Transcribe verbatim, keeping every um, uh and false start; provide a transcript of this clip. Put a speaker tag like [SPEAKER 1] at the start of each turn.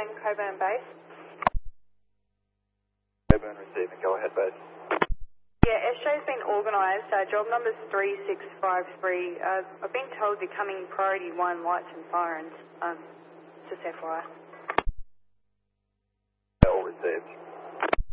[SPEAKER 1] Coburn Base.
[SPEAKER 2] Coburn receiving, go ahead, base.
[SPEAKER 1] Yeah, S J's been organised. Uh, job number's three six five three. Uh, I've been told they're coming priority one, lights and sirens. Um, just F Y I.
[SPEAKER 2] All received.